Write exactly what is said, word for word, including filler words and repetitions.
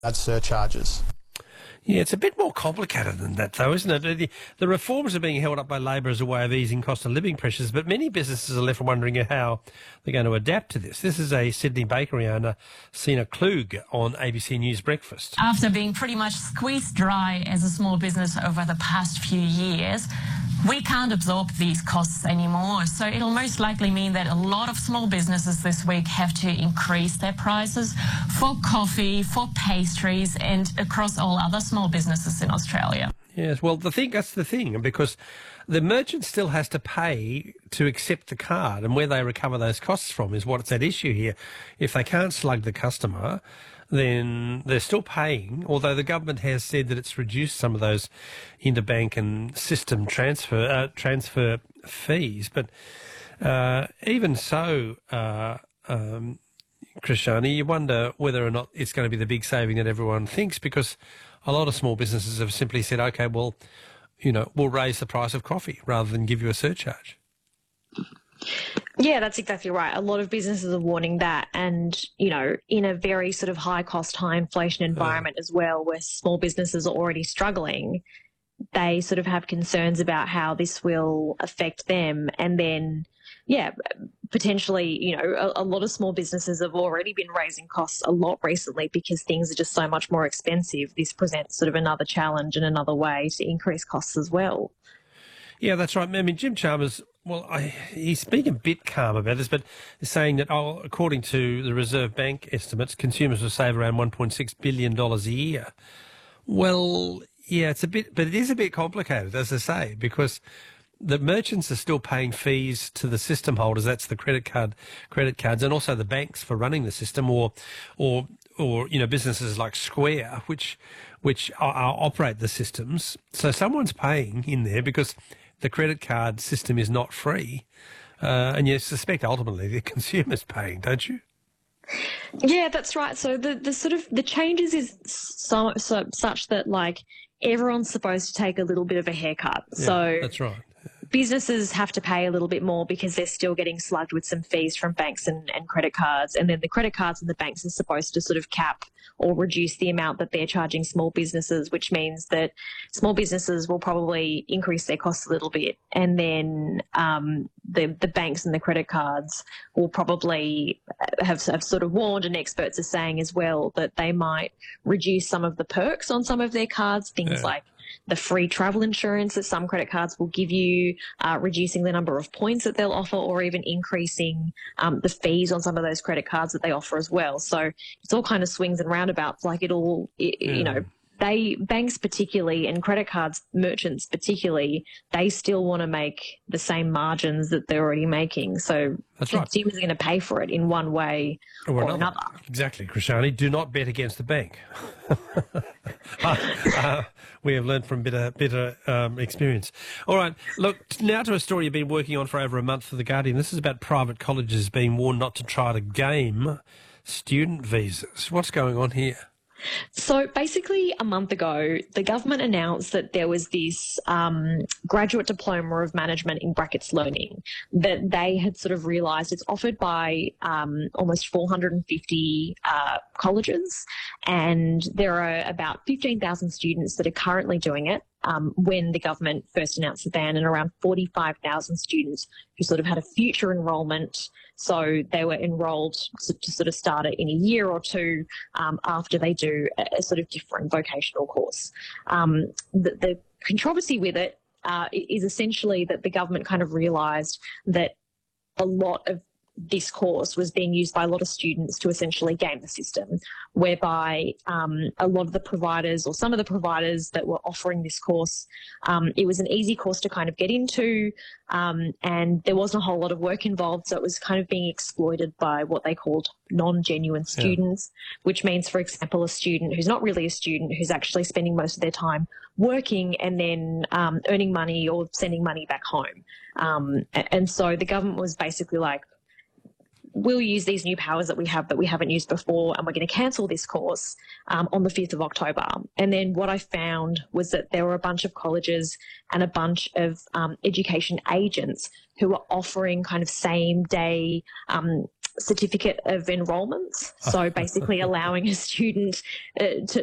add surcharges. Yeah, it's a bit more complicated than that, though, isn't it? The, the reforms are being held up by Labor as a way of easing cost of living pressures, but many businesses are left wondering how they're going to adapt to this. This is a Sydney bakery owner, Sina Klug, on A B C News Breakfast. After being pretty much squeezed dry as a small business over the past few years, we can't absorb these costs anymore. So it'll most likely mean that a lot of small businesses this week have to increase their prices for coffee, for pastries, and across all other small businesses in Australia. Yes, well, the thing that's the thing, because the merchant still has to pay to accept the card, and where they recover those costs from is what's at issue here. If they can't slug the customer, then they're still paying, although the government has said that it's reduced some of those interbank and system transfer uh, transfer fees. But uh, even so, uh, um, Krishani, you wonder whether or not it's going to be the big saving that everyone thinks, because a lot of small businesses have simply said, okay, well, you know, we'll raise the price of coffee rather than give you a surcharge. Yeah, that's exactly right. A lot of businesses are warning that, and, you know, in a very sort of high cost, high inflation environment as well, where small businesses are already struggling, they sort of have concerns about how this will affect them. And then, yeah, potentially, you know, a, a lot of small businesses have already been raising costs a lot recently because things are just so much more expensive. This presents sort of another challenge and another way to increase costs as well. Yeah, that's right. I mean, Jim Chalmers, well, I, he's being a bit calm about this, but saying that, oh, according to the Reserve Bank estimates, consumers will save around one point six billion dollars a year. Well, yeah, it's a bit, but it is a bit complicated, as I say, because the merchants are still paying fees to the system holders. That's the credit card, credit cards, and also the banks for running the system, or, or, or you know, businesses like Square, which, which are, are, operate the systems. So someone's paying in there because the credit card system is not free, uh, and you suspect ultimately the consumer's paying, don't you? Yeah, that's right. So the, the sort of the changes is so, so such that like everyone's supposed to take a little bit of a haircut. Yeah, so that's right. Businesses have to pay a little bit more because they're still getting slugged with some fees from banks and, and credit cards. And then the credit cards and the banks are supposed to sort of cap or reduce the amount that they're charging small businesses, which means that small businesses will probably increase their costs a little bit. And then um, the, the banks and the credit cards will probably have, have sort of warned, and experts are saying as well, that they might reduce some of the perks on some of their cards, things yeah. like the free travel insurance that some credit cards will give you, uh, reducing the number of points that they'll offer, or even increasing um, the fees on some of those credit cards that they offer as well. So it's all kind of swings and roundabouts. Like it all, it, mm. you know, they banks particularly and credit cards merchants particularly, they still want to make the same margins that they're already making. So That's consumers right. are going to pay for it in one way or, or another. another. Exactly, Krishani. Do not bet against the bank. uh, uh, we have learned from bitter, bitter um, experience. All right, look, now to a story you've been working on for over a month for The Guardian. This is about private colleges being warned not to try to game student visas. What's going on here? So basically a month ago, the government announced that there was this um, graduate diploma of management in brackets learning that they had sort of realised it's offered by um, almost four hundred fifty uh, colleges, and there are about fifteen thousand students that are currently doing it. Um, when the government first announced the ban, and around forty-five thousand students who sort of had a future enrolment. So they were enrolled to sort of start it in a year or two um, after they do a, a sort of different vocational course. Um, the, the controversy with it uh, is essentially that the government kind of realised that a lot of this course was being used by a lot of students to essentially game the system, whereby um, a lot of the providers, or some of the providers that were offering this course, um, it was an easy course to kind of get into, um, and there wasn't a whole lot of work involved, so it was kind of being exploited by what they called non-genuine students, yeah. which means, for example, a student who's not really a student, who's actually spending most of their time working and then um, earning money or sending money back home. Um, and so the government was basically like, we'll use these new powers that we have that we haven't used before, and we're going to cancel this course um, on the fifth of October. And then what I found was that there were a bunch of colleges and a bunch of um, education agents who were offering kind of same day um, certificate of enrolment. So basically allowing a student uh, to,